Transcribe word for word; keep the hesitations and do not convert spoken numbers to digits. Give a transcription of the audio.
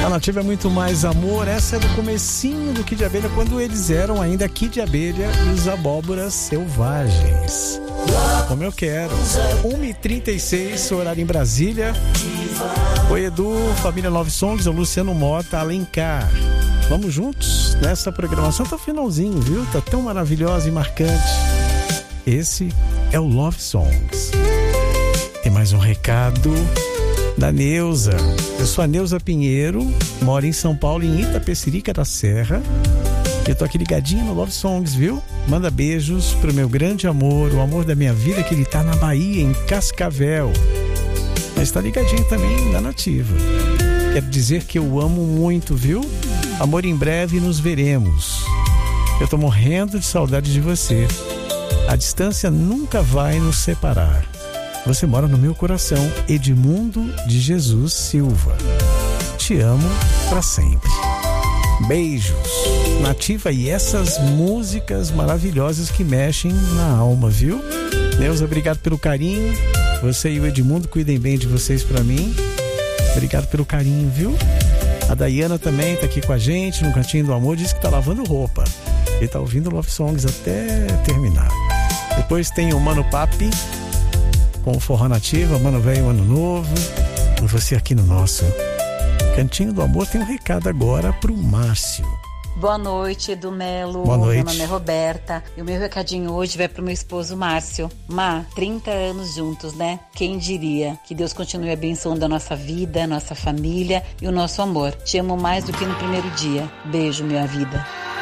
A Nativa é muito mais amor. Essa é do comecinho do Kid de Abelha, quando eles eram ainda Kid de Abelha e os Abóboras Selvagens. Como eu quero. uma e trinta e seis, horário em Brasília. Oi, Edu, família Love Songs, o Luciano Mota, Alencar. Vamos juntos nessa programação. Tá finalzinho, viu? Tá tão maravilhosa e marcante. Esse é o Love Songs. Tem mais um recado da Neuza. Eu sou a Neuza Pinheiro, moro em São Paulo, em Itapecerica da Serra. Eu tô aqui ligadinho no Love Songs, viu? Manda beijos pro meu grande amor, o amor da minha vida, que ele tá na Bahia, em Cascavel. Mas tá ligadinho também na Nativa. Quero dizer que eu amo muito, viu? Amor, em breve nos veremos. Eu tô morrendo de saudade de você. A distância nunca vai nos separar. Você mora no meu coração. Edmundo de Jesus Silva. Te amo pra sempre. Beijos. Nativa, e essas músicas maravilhosas que mexem na alma, viu? Neuza, obrigado pelo carinho. Você e o Edmundo, cuidem bem de vocês pra mim. Obrigado pelo carinho, viu? A Dayana também tá aqui com a gente no Cantinho do Amor. Diz que tá lavando roupa. Ele tá ouvindo Love Songs até terminar. Depois tem o Mano Papi com o Forró Nativa, Mano Velho, Ano Novo. E você aqui no nosso Cantinho do Amor. Tem um recado agora pro Márcio. Boa noite, Edu Melo. Boa noite. Meu nome é Roberta. E o meu recadinho hoje vai pro meu esposo Márcio. Má, trinta anos juntos, né? Quem diria? Que Deus continue abençoando a nossa vida, a nossa família e o nosso amor. Te amo mais do que no primeiro dia. Beijo, minha vida.